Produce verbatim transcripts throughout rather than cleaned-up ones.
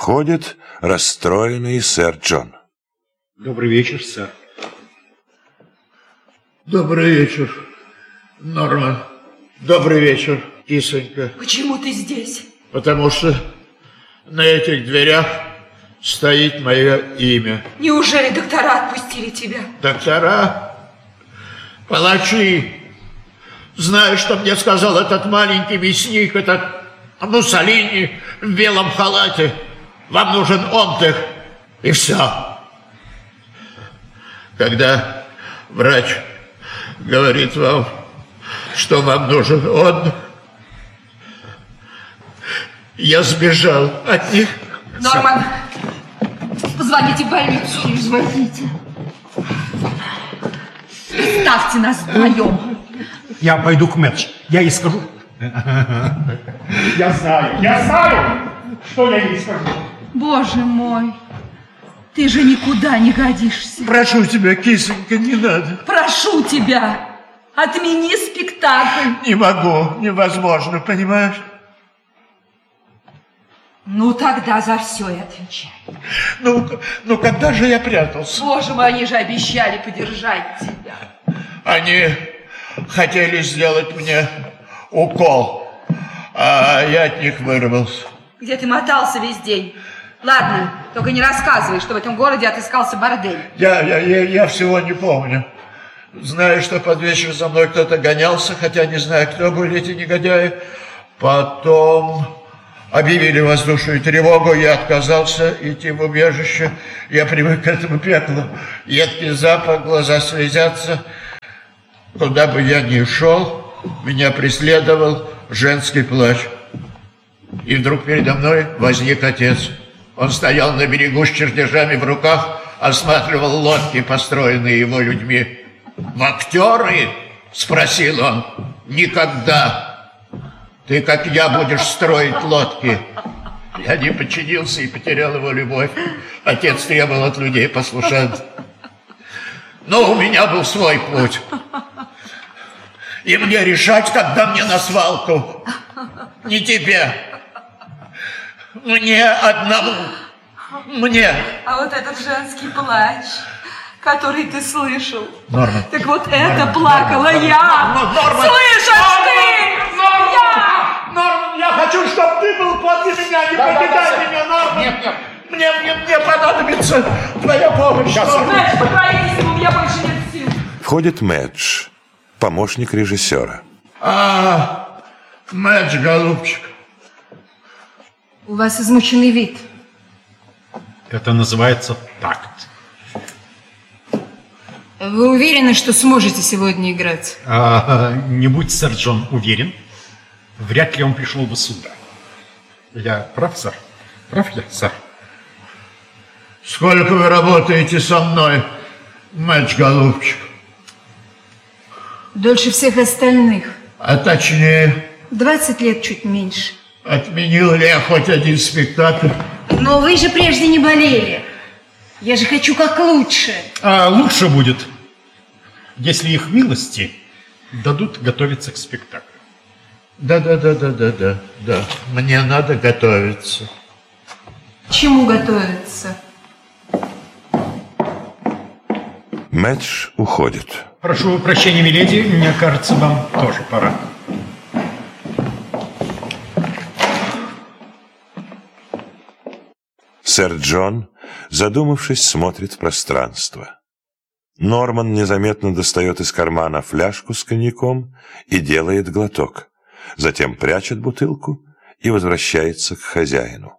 Входит расстроенный сэр Джон. Добрый вечер, сэр. Добрый вечер, Норман. Добрый вечер, кисонька. Почему ты здесь? Потому что на этих дверях стоит мое имя. Неужели доктора отпустили тебя? Доктора? Палачи. Знаешь, что мне сказал этот маленький мясник, этот Муссолини в белом халате? Вам нужен отдых, и все. Когда врач говорит вам, что вам нужен отдых, я сбежал от них. Норман, позвоните в больницу. Извозите. Оставьте нас вдвоем. Я пойду к Мэдж. Я ей скажу. Я знаю, я знаю, что я ей скажу. Боже мой, ты же никуда не годишься. Прошу тебя, кисонька, не надо. Прошу тебя, отмени спектакль. Не могу, невозможно, понимаешь? Ну, тогда за все и отвечай. Ну, ну, когда же я прятался? Боже мой, они же обещали подержать тебя. Они хотели сделать мне укол, а я от них вырвался. Где ты мотался весь день? Ладно, только не рассказывай, что в этом городе отыскался бордель. Я, я, я, я всего не помню. Знаю, что под вечер за мной кто-то гонялся, хотя не знаю, кто были эти негодяи. Потом объявили воздушную тревогу, я отказался идти в убежище. Я привык к этому пеклу. Едкий запах, глаза слезятся. Куда бы я ни шел, меня преследовал женский плач. И вдруг передо мной возник отец. Он стоял на берегу с чертежами в руках, осматривал лодки, построенные его людьми. «В актеры?» – спросил он. «Никогда. Ты, как я, будешь строить лодки». Я не подчинился и потерял его любовь. Отец требовал от людей послушания. Но у меня был свой путь. И мне решать, когда мне на свалку. Не тебе. Мне одному. Мне. А вот этот женский плач, который ты слышал. Норман. Так вот это плакала я. Норман. Слышишь ты? Норман. Я! Норман, я хочу, чтобы ты был подле меня. Не покидай меня, Норман. Нет, нет. Мне, мне, мне понадобится твоя помощь. Мэдж, поговорите с ним, у меня больше нет сил. Входит Мэдж, помощник режиссера. А, Мэдж, голубчик. У вас измученный вид. Это называется такт. Вы уверены, что сможете сегодня играть? А, не будь сэр Джон уверен, вряд ли он пришел бы сюда. Я прав, сэр? Прав я, сэр? Сколько вы работаете со мной, Мэдж, голубчик? Дольше всех остальных. А точнее? Двадцать лет, чуть меньше. Отменил ли я хоть один спектакль? Но вы же прежде не болели. Я же хочу как лучше. А лучше будет, если их милости дадут готовиться к спектаклю. Да-да-да-да-да-да. Да. Мне надо готовиться. К чему готовиться? Мэдж уходит. Прошу прощения, миледи, мне кажется, вам тоже пора. Сэр Джон, задумавшись, смотрит в пространство. Норман незаметно достает из кармана фляжку с коньяком и делает глоток. Затем прячет бутылку и возвращается к хозяину.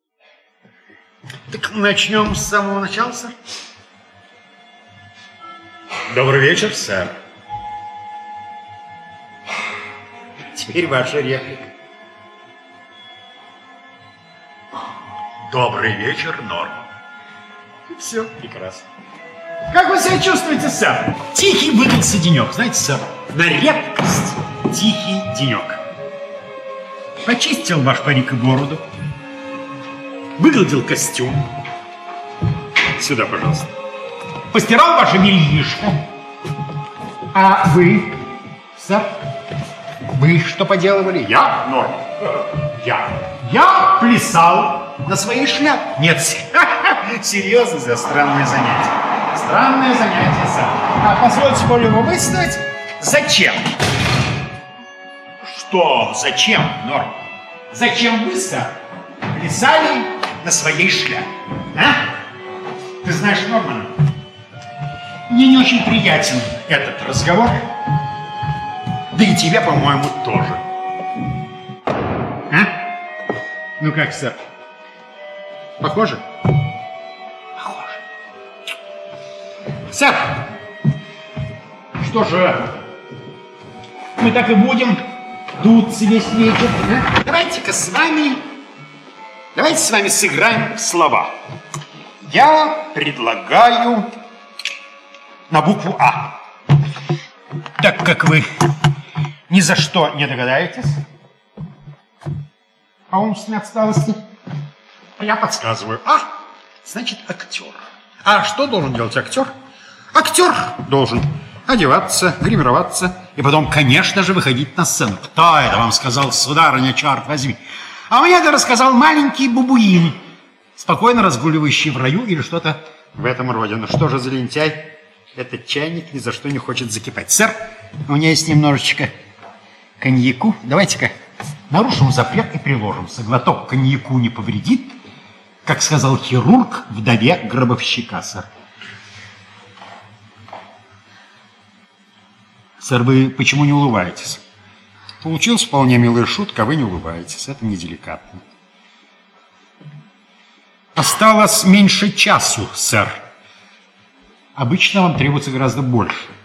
Так начнем с самого начала, сэр. Добрый вечер, сэр. Теперь ваша реплика. Добрый вечер, Норман. Все прекрасно. Как вы себя чувствуете, сэр? Тихий выдался денек, знаете, сэр, на редкость тихий денек. Почистил ваш парик и бороду, выгладил костюм. Сюда, пожалуйста. Постирал ваше бельишко. А вы, сэр, вы что поделывали? Я, Норман, я. Я плясал на своей шляпе. Нет, серьезно, за странное занятие. Странное занятие, сэр. А позвольте полюбопытствовать, зачем? Что? Зачем, Норм? Зачем вы, сэр, плясали на своей шляпе? А? Ты знаешь, Норман, мне не очень приятен этот разговор. Да и тебе, по-моему, тоже. А? Ну как, сэр? Похоже? Похоже. Сэр, что же, мы так и будем дуться весь вечер? А? Давайте-ка с вами, давайте с вами сыграем в слова. Я предлагаю на букву А. Так как вы ни за что не догадаетесь о умственной отсталости, я подсказываю. А, значит, актер. А что должен делать актер? Актер должен одеваться, гримироваться и потом, конечно же, выходить на сцену. Кто это вам сказал, сударыня, черт возьми? А мне это рассказал маленький бабуин, спокойно разгуливающий в раю или что-то в этом роде. Ну что же за лентяй? Этот чайник ни за что не хочет закипать. Сэр, у меня есть немножечко коньяку. Давайте-ка нарушим запрет и приложимся. Глоток коньяку не повредит, как сказал хирург вдове гробовщика, сэр. Сэр, вы почему не улыбаетесь? Получилась вполне милая шутка, а вы не улыбаетесь. Это неделикатно. Осталось меньше часу, сэр. Обычно вам требуется гораздо больше.